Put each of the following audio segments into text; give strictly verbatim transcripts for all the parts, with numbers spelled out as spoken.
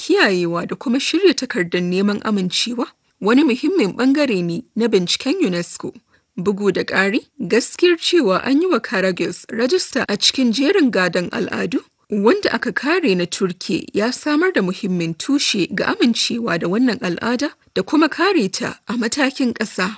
kiyayewa da kuma shirya takardar neman amincewa wani muhimmin bangare ne na binciken UNESCO. Bugu da ƙari, gaskiyar cewa an yi wa Karagöz rajista a cikin jerin gadon al'adu wanda aka kare na Turki ya samar da muhimmin tushe ga amincewa da wannan al'ada da kuma kare ta a matakin ƙasa.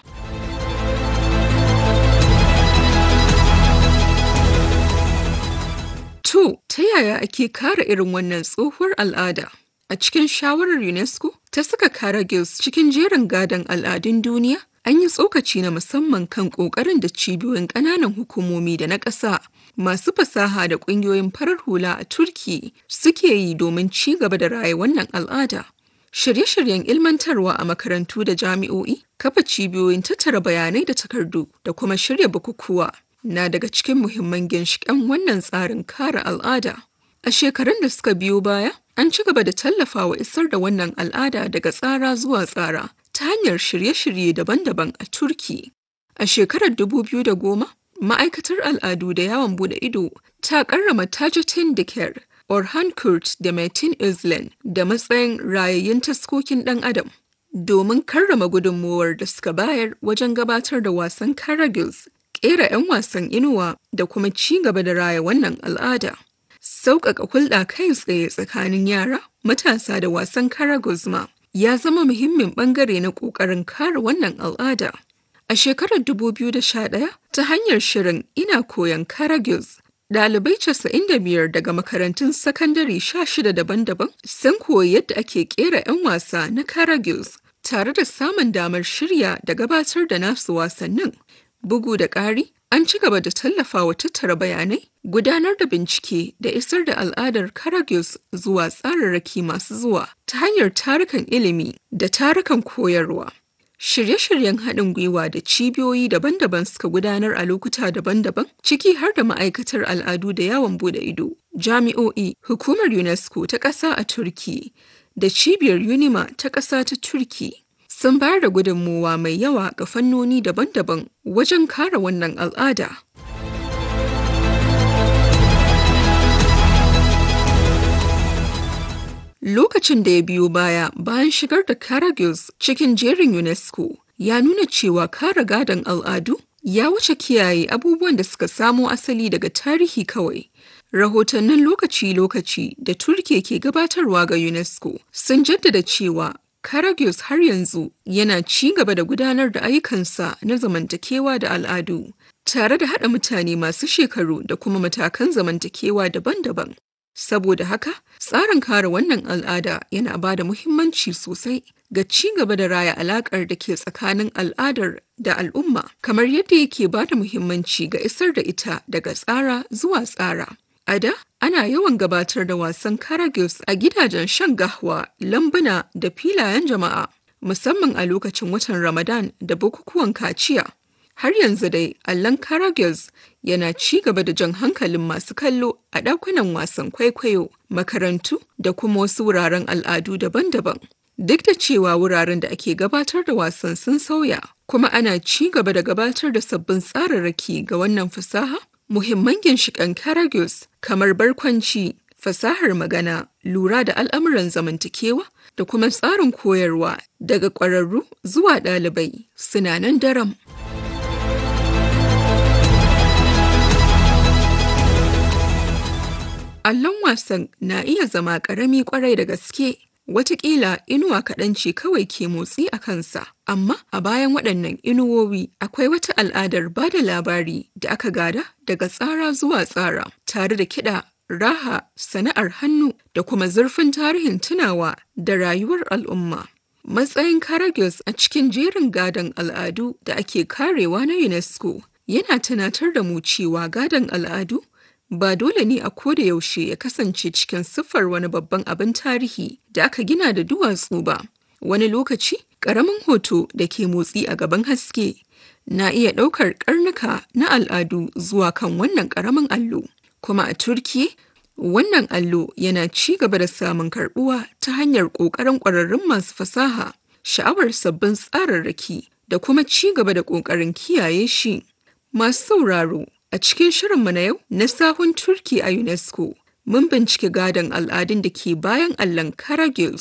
To, ta yaya ake kare irin wannan tsohuwar al'ada? A cikin shawarar UNESCO ta saka Karagöz cikin jerin gadon al'adun duniya, an yi tsokaci na musamman kan ƙoƙarin da cibiyoyin ƙananan hukumomi da na ƙasa masu fasaha da ƙungiyoyin farar hula a Turki suke yi domin ci gaba da raye wannan al'ada. Shirye-shiryen ilmantarwa a makarantu da jami'o'i, kafa cibiyoyin tattara bayanai da takardu da kuma shirya bukukuwa na daga cikin muhimman ginshiƙan wannan tsarin kare al'ada. A shekarun da suka biyo baya, an ci gaba da tallafawa isar da wannan al'ada daga tsara zuwa tsara ta hanyar shirye-shirye daban-daban a Turki. A shekarar dubu biyu da goma, Ma'aikatar Al'adu da Yawon Bude Ido ta karrama Tajuddin Diker, Orhan Kurt da Metin Özlen da matsayin rayayyun taskokin ɗan Adam domin karrama gudunmuwar da suka bayar wajen gabatar da wasan Karagöz, ƙera 'yan wasan inuwa da kuma ci gaba da raya wannan al'ada. Sauƙaƙa hulɗa kai tsaye tsakanin yara, matasa da wasan Karagöz ma ya zama muhimmin ɓangare na ƙoƙarin kare wannan al'ada. A shekarar dubu biyu da sha ɗaya, ta hanyar shirin Ina koyon Karagöz, ɗalibai casa'in da biyar daga makarantun sakandare sha shida daban-daban sun koyi yadda ake ƙera 'yan wasa na Karagöz tare da samun damar shirya da gabatar da nasu wasannin. Bugu da ƙari, an ci gaba da tallafawa tattara bayanai, gudanar da bincike da isar da al'adar Karagöz zuwa tsararraki masu zuwa ta hanyar tarukan ilimi da tarukan koyarwa. Shirye-shiryen haɗin gwiwa da cibiyoyi daban-daban suka gudanar a lokuta daban-daban, ciki har da ma'aikatar al'adu da yawon bude ido, jami'o'i, hukumar UNESCO ta ƙasa a Turki, da cibiyar UNIMA ta ƙasa ta Turki. Sun bayar da gudunmuwa mai yawa ga fannoni daban-daban wajen kare wannan al'ada. Lokacin da ya biyo baya bayan shigar da Karagöz cikin jerin UNESCO ya nuna cewa kare gadon al'adu ya wuce kiyaye abubuwan da suka samo asali daga tarihi kawai. Rahotannin lokaci-lokaci da Turkiya ke gabatarwa ga UNESCO sun jaddada cewa Karagöz har yanzu yana ci gaba da gudanar da ayyukansa na zamantakewa da al'adu, tare da haɗa mutane masu shekaru da kuma matakan zamantakewa daban-daban. Saboda haka, tsarin kare wannan al'ada yana ba da muhimmanci sosai ga ci gaba da raya alaƙar da ke tsakanin al'adar da al'umma, kamar yadda yake ba da muhimmanci ga isar da ita daga tsara zuwa tsara. A da, ana yawan gabatar da wasan Karagöz a gidajen shan gahwa, lambuna da filayen jama'a, musamman a lokacin watan Ramadan da bukukuwan kaciya. Har yanzu dai, allon Karagöz yana ci gaba da jan hankalin masu kallo a ɗakunan wasan kwaikwayo, makarantu da kuma wasu wuraren al'adu daban-daban. Duk da cewa wuraren da ake gabatar da wasan sun sauya, kuma ana ci gaba da gabatar da sabbin tsararraki ga wannan fasaha, muhimman ginshiƙan Karagöz kamar barkwanci, fasahar magana, lura da al'amuran zamantakewa da kuma tsarin koyarwa daga ƙwararru zuwa ɗalibai suna nan daram. Allon wasan na iya zama ƙarami ƙwarai da gaske, wataƙila inuwa kaɗan ce kawai ke motsi a kansa, amma a bayan waɗannan inuwowi akwai wata al'adar ba da labari da aka gada daga tsara zuwa tsara, tare da kiɗa, raha, sana'ar hannu da kuma zurfin tarihin tunawa da rayuwar al'umma. Matsayin Karagöz a cikin jerin gadon al'adu da ake karewa na UNESCO yana tunatar da mu cewa gadon al'adu ba dole ne a koda yaushe ya kasance cikin siffar wani babban abin tarihi da aka gina da duwatsu ba. Wani lokaci, ƙaramin hoto da ke motsi a gaban haske na iya ɗaukar ƙarnuka na al'adu zuwa kan wannan ƙaramin allo. Kuma a Turkiye, wannan allo yana ci gaba da samun karɓuwa ta hanyar ƙoƙarin ƙwararrun masu fasaha, sha'awar sabbin tsararraki da kuma ci gaba da ƙoƙarin kiyaye shi. Masu sauraro, a cikin shirinmu na yau na sahun Turki a UNESCO, mun bincike gadon al'adun da ke bayan allon Karagöz.